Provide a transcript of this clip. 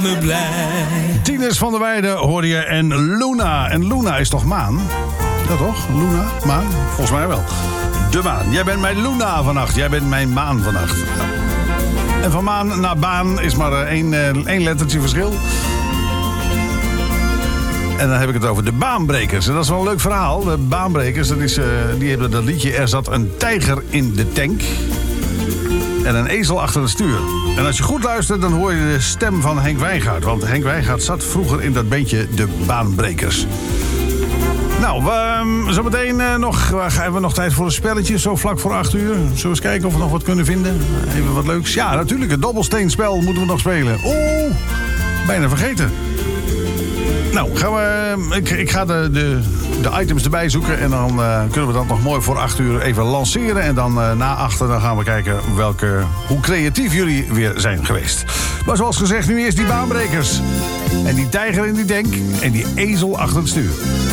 me blij. Tinus van der Weijden hoorde je en Luna. En Luna is toch maan? Ja toch? Luna? Maan? Volgens mij wel. De maan. Jij bent mijn Luna vannacht. Jij bent mijn maan vannacht. Ja. En van maan naar baan is maar één lettertje verschil. En dan heb ik het over de Baanbrekers. En dat is wel een leuk verhaal. De Baanbrekers, die hebben dat liedje... Er zat een tijger in de tank... en een ezel achter het stuur. En als je goed luistert, dan hoor je de stem van Henk Wijngaard. Want Henk Wijngaard zat vroeger in dat bandje De Baanbrekers. Nou, zometeen hebben we nog tijd voor een spelletje. Zo vlak voor 8 uur. Zullen we eens kijken of we nog wat kunnen vinden? Even wat leuks. Ja, natuurlijk, het dobbelsteenspel moeten we nog spelen. Oeh, bijna vergeten. Nou, ik ga de items erbij zoeken. En dan kunnen we dat nog mooi voor 8 uur even lanceren. En dan na 8 dan gaan we kijken hoe creatief jullie weer zijn geweest. Maar zoals gezegd, nu eerst die Baanbrekers. En die tijger in die tank. En die ezel achter het stuur.